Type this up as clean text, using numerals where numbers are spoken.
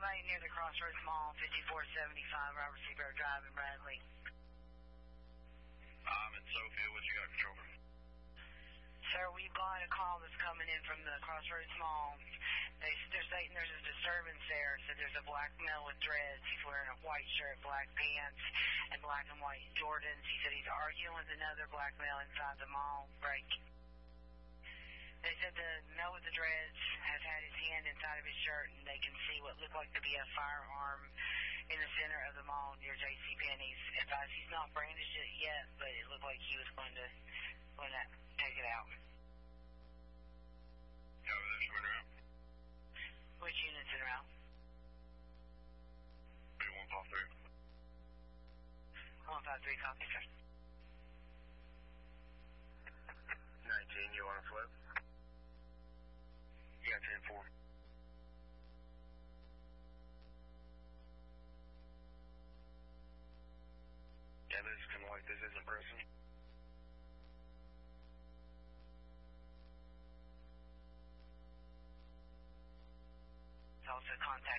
somebody near the Crossroads Mall, 5475 Robert C. Barrett Drive in Bradley. I'm in Sophia. What you got control? Sir, we've got a call that's coming in from the Crossroads Mall. They're saying there's a disturbance there. So there's a black male with dreads. He's wearing a white shirt, black pants, and black and white Jordans. He said he's arguing with another black male inside the mall break. They said the male with the dreads has had his hand inside of his shirt, and they can see what looked like to be a firearm in the center of the mall near JCPenney's. Advised he's not brandished it yet, but it looked like he was going to take it out. Yeah, there's one around. Which unit's in route? 153. 153, copy, sir. 19, you want to flip? Yeah, 10-4. Yeah, this is kind of like this isn't person. Also contact